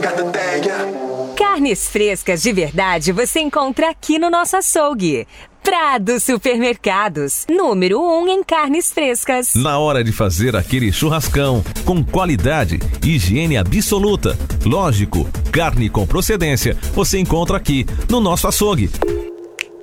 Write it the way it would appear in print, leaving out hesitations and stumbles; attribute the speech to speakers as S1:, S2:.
S1: Carnes frescas de verdade você encontra aqui no nosso açougue. Prado Supermercados, número 1 em carnes frescas.
S2: Na hora de fazer aquele churrascão, com qualidade, higiene absoluta, lógico, carne com procedência, você encontra aqui no nosso açougue.